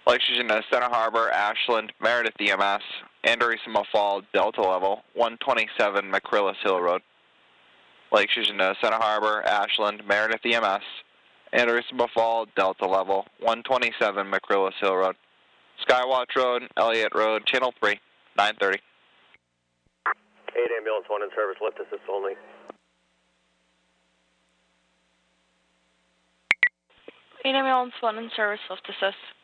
Lake Geneva, Center Harbor, Ashland, Meredith EMS, Andorra Fall, Delta level, 127 McCrillis Hill Road. Lake Geneva, Center Harbor, Ashland, Meredith EMS, Andorra Fall, Delta level, 127 McCrillis Hill Road. Skywatch Road, Elliott Road, Channel 3, 930. 8 ambulance 1 in service, lift assist only. 8 ambulance 1 in service, lift assist.